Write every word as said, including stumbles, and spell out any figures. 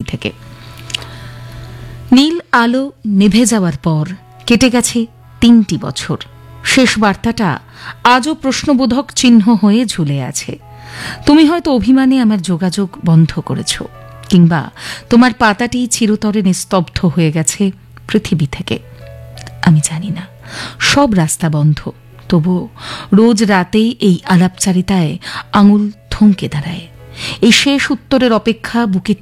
থেকে। নীল আলো নিভে যাওয়ার পর কেটে গেছে তিনটি বছর। শেষ বার্তাটা আজও প্রশ্নবোধক চিহ্ন হয়ে ঝুলে আছে। তুমি হয়তো অভিমানে আমার যোগাযোগ বন্ধ করেছ, কিংবা তোমার পাতাটি চিরতরে নিস্তব্ধ হয়ে গেছে পৃথিবী থেকে। আমি জানি না, সব রাস্তা বন্ধ, তবুও রোজ রাতেই এই আলাপচারিতায় আঙুল থমকে দাঁড়ায়। এই শেষ উত্তরের অপেক্ষা বুকে